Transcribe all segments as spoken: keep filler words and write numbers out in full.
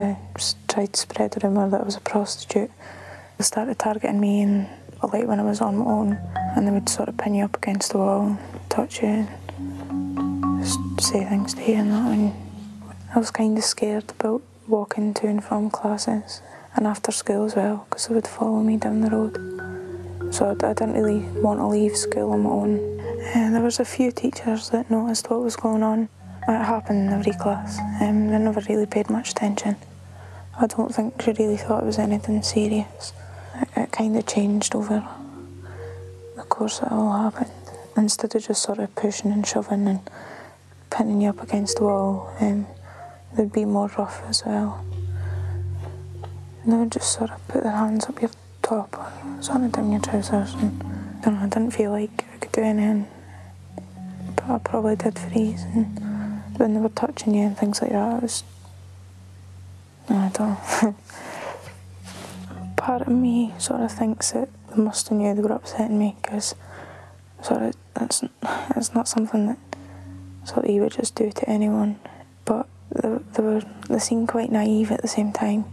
I just tried to spread the rumour that I was a prostitute. They started targeting me, and like when I was on my own, and they would sort of pin you up against the wall, touch you, and just say things to you and that. And I was kind of scared about walking to and from classes and after school as well, because they would follow me down the road. So I, I didn't really want to leave school on my own. And there was a few teachers that noticed what was going on. It happened in every class. Um, they never really paid much attention. I don't think she really thought it was anything serious. It, it kind of changed over the course that all happened. Instead of just sort of pushing and shoving and pinning you up against the wall, um, they'd be more rough as well. And they would just sort of put their hands up your top or sort of down your trousers. And I don't know, I didn't feel like I could do anything, but I probably did freeze. And when they were touching you and things like that, it was, I don't know. Part of me sort of thinks that they must have knew they were upsetting me, because sort of it's, it's not something that sort of you would just do to anyone. But they, they were they seemed quite naive at the same time.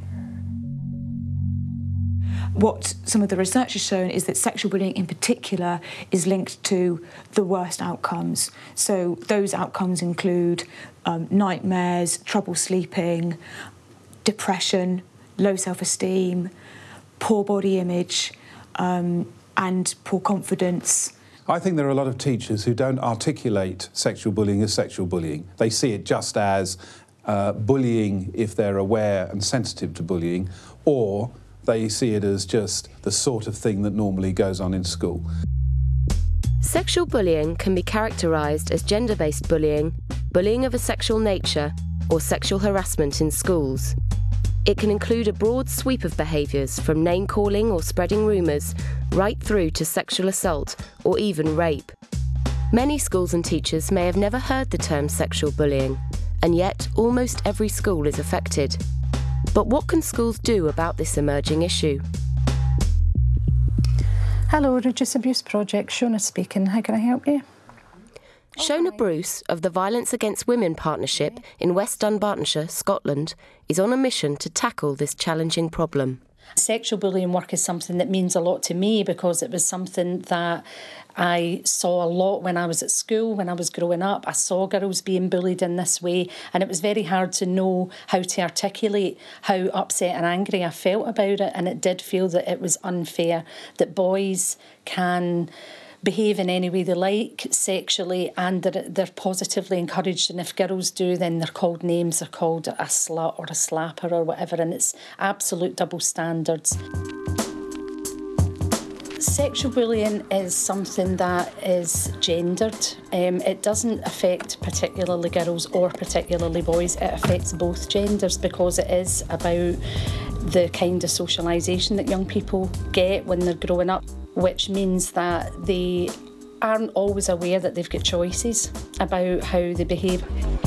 What some of the research has shown is that sexual bullying in particular is linked to the worst outcomes. So those outcomes include um, nightmares, trouble sleeping, depression, low self-esteem, poor body image, um, and poor confidence. I think there are a lot of teachers who don't articulate sexual bullying as sexual bullying. They see it just as uh, bullying if they're aware and sensitive to bullying, or they see it as just the sort of thing that normally goes on in school. Sexual bullying can be characterised as gender-based bullying, bullying of a sexual nature, or sexual harassment in schools. It can include a broad sweep of behaviours, from name-calling or spreading rumours, right through to sexual assault or even rape. Many schools and teachers may have never heard the term sexual bullying, and yet almost every school is affected. But what can schools do about this emerging issue? Hello, Reduce Abuse Project, Shona speaking. How can I help you? Shona Bruce of the Violence Against Women Partnership in West Dunbartonshire, Scotland, is on a mission to tackle this challenging problem. Sexual bullying work is something that means a lot to me, because it was something that I saw a lot when I was at school, when I was growing up. I saw girls being bullied in this way, and it was very hard to know how to articulate how upset and angry I felt about it. And it did feel that it was unfair, that boys can behave in any way they like sexually, and they're, they're positively encouraged, and if girls do, then they're called names, they're called a slut or a slapper or whatever, and it's absolute double standards. Sexual bullying is something that is gendered. Um, it doesn't affect particularly girls or particularly boys. It affects both genders, because it is about the kind of socialisation that young people get when they're growing up, which means that they aren't always aware that they've got choices about how they behave.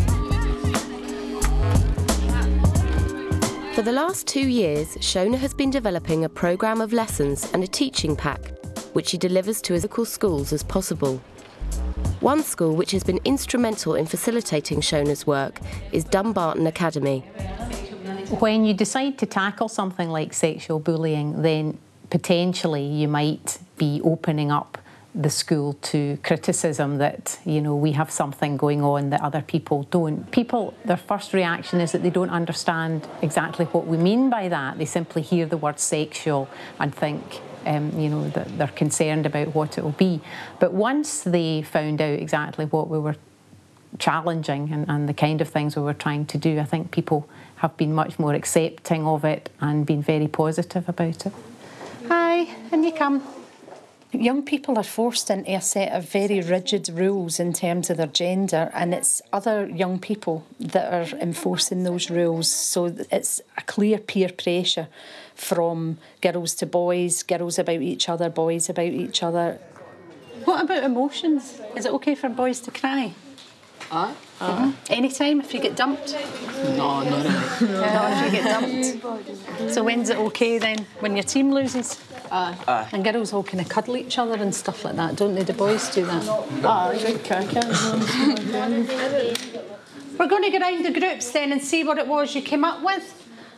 For the last two years, Shona has been developing a programme of lessons and a teaching pack, which she delivers to as local schools as possible. One school which has been instrumental in facilitating Shona's work is Dumbarton Academy. When you decide to tackle something like sexual bullying, then potentially you might be opening up the school to criticism that, you know, we have something going on that other people don't. People, their first reaction is that they don't understand exactly what we mean by that. They simply hear the word sexual and think, um, you know, that they're concerned about what it will be. But once they found out exactly what we were challenging and, and the kind of things we were trying to do, I think people have been much more accepting of it and been very positive about it. Hi, in you come. Young people are forced into a set of very rigid rules in terms of their gender, and it's other young people that are enforcing those rules. So it's a clear peer pressure from girls to boys, girls about each other, boys about each other. What about emotions? Is it okay for boys to cry? Aye. Uh-huh. Anytime if you get dumped? No, no, no. Not if you get dumped. So when's it okay then? When your team loses? Aye. Aye. And girls all kind of cuddle each other and stuff like that, don't they? The boys do that. Aye, good cracker. We're going to go round the groups then and see what it was you came up with.